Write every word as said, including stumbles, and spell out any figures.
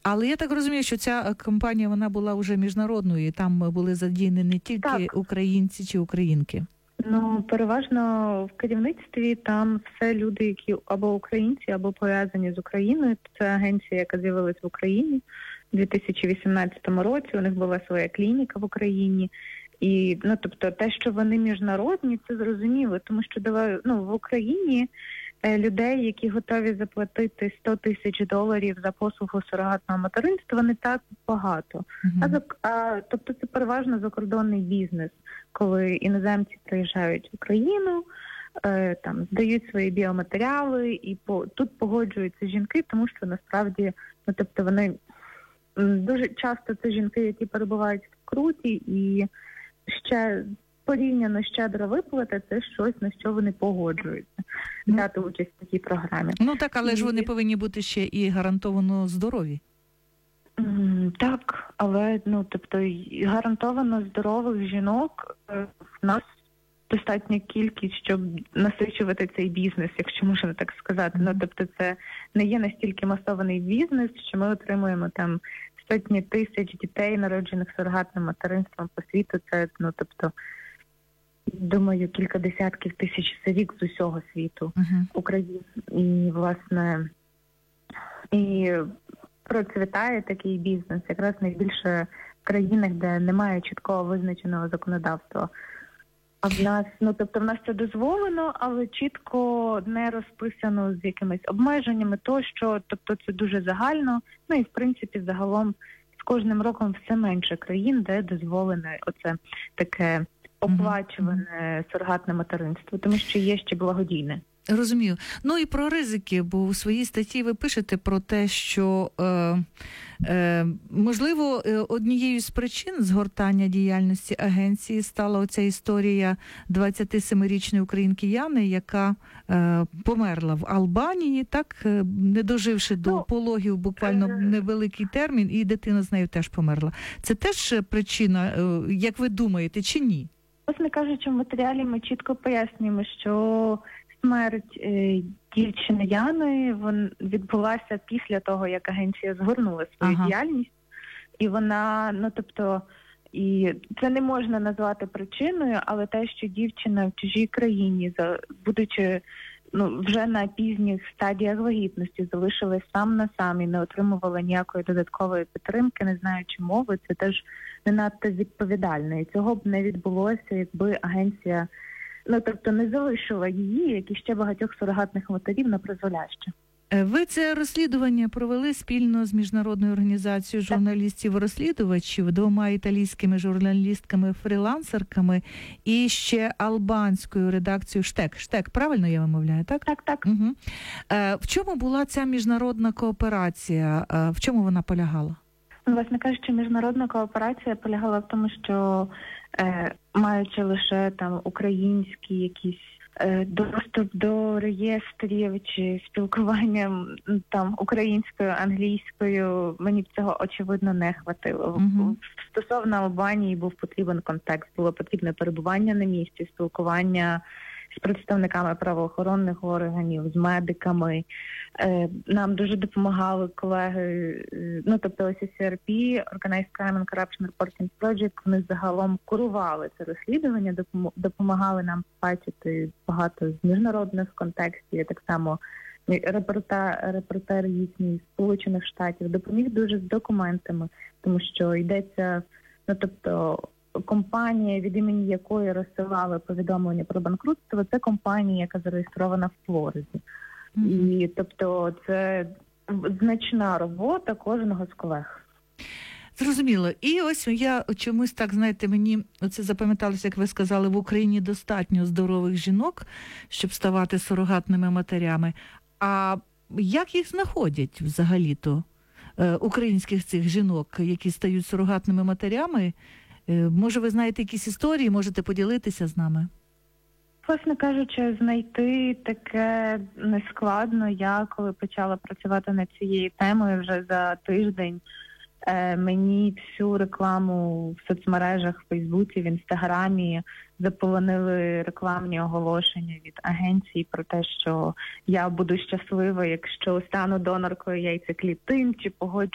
Але я так розумію, що ця компанія, вона була вже міжнародною, і там були задіяні не тільки Так. українці чи українки. Ну, переважно в керівництві там все люди, які або українці, або пов'язані з Україною. Це агенція, яка з'явилась в Україні у дві тисячі вісімнадцятому році. У них була своя клініка в Україні. І, ну, тобто, те, що вони міжнародні, це зрозуміло, тому що давай, ну, в Україні е, людей, які готові заплатити сто тисяч доларів за послугу сурогатного материнства, не так багато. Угу. А, за, а тобто це переважно закордонний бізнес, коли іноземці приїжджають в Україну, е, там здають свої біоматеріали, і по тут погоджуються жінки, тому що насправді, ну, тобто, вони м, дуже часто це жінки, які перебувають в круті, і ще порівняно щедра виплата – це щось, на що вони погоджуються взяти участь в цій програмі. Ну так, але ж І- вони повинні бути ще і гарантовано здорові. М, Так, але, ну, тобто, й- гарантовано здорових жінок е, в нас достатня кількість, щоб насичувати цей бізнес, якщо можна так сказати. Ну, тобто, це не є настільки масований бізнес, що ми отримуємо там сотні тисяч дітей, народжених сурогатним материнством по світу. Це, ну, тобто, думаю, кілька десятків тисяч за рік з усього світу Угу. України. І, власне, і процвітає такий бізнес якраз найбільше в країнах, де немає чіткого визначеного законодавства. А в нас, ну, тобто в нас це дозволено, але чітко не розписано з якимись обмеженнями тощо, тобто це дуже загально. Ну і в принципі загалом з кожним роком все менше країн, де дозволене оце таке оплачуване сурогатне материнство, тому що є ще благодійне. Розумію. Ну і про ризики, бо у своїй статті ви пишете про те, що, е, е, можливо, е, однією з причин згортання діяльності агенції стала оця історія двадцятисемирічної українки Яни, яка е, померла в Албанії, так, е, не доживши до Ну, пологів буквально невеликий термін, і дитина з нею теж померла. Це теж причина, е, як ви думаєте, чи ні? Власне кажучи, в матеріалі ми чітко пояснюємо, що смерть е, дівчини Яни вон, відбулася після того, як агенція згорнула свою Ага. діяльність. І вона, ну тобто, і це не можна назвати причиною, але те, що дівчина в чужій країні, за, будучи ну, вже на пізніх стадіях вагітності, залишилась сам на сам і не отримувала ніякої додаткової підтримки, не знаючи мови, це теж не надто відповідально. І цього б не відбулося, якби агенція, ну, тобто, не залишила її, як і ще багатьох сурогатних матерів, на призволяще. Е, Ви це розслідування провели спільно з Міжнародною організацією журналістів-розслідувачів, двома італійськими журналістками-фрілансерками і ще албанською редакцією «Штек». «Штек», правильно я вимовляю, так? Так, так. Угу. Е, в чому була ця міжнародна кооперація? Е, в чому вона полягала? Власне кажучи, міжнародна кооперація полягала в тому, що е, маючи лише там українські якісь е, доступ до реєстрів чи спілкування м, там українською, англійською, мені б цього очевидно не хватило. Мгм. Стосовно Албанії був потрібен контекст, було потрібне перебування на місці, спілкування з представниками правоохоронних органів, з медиками. Е, Нам дуже допомагали колеги, е, ну, тобто о сі сі ар пі, Organized Crime and Corruption Reporting Project, вони загалом курували це розслідування, допомо- допомагали нам бачити багато з міжнародних контекстів, так само репортер, репортер їхній з Сполучених Штатів допоміг дуже з документами, тому що йдеться, ну, тобто, компанія, від імені якої розсилали повідомлення про банкрутство, це компанія, яка зареєстрована в Флориді. Мгм. І, тобто, це значна робота кожного з колег. Зрозуміло. І ось я чомусь так, знаєте, мені оце запам'яталося, як ви сказали, в Україні достатньо здорових жінок, щоб ставати сурогатними матерями. А як їх знаходять взагалі-то, е, українських цих жінок, які стають сурогатними матерями? Е, Може, ви знаєте якісь історії, можете поділитися з нами? Власне кажучи, знайти таке нескладно. Я, коли почала працювати над цією темою вже за тиждень, е, мені всю рекламу в соцмережах, в Фейсбуці, в Інстаграмі заполонили рекламні оголошення від агенцій про те, що я буду щаслива, якщо стану доноркою яйцеклітин, чи погоджу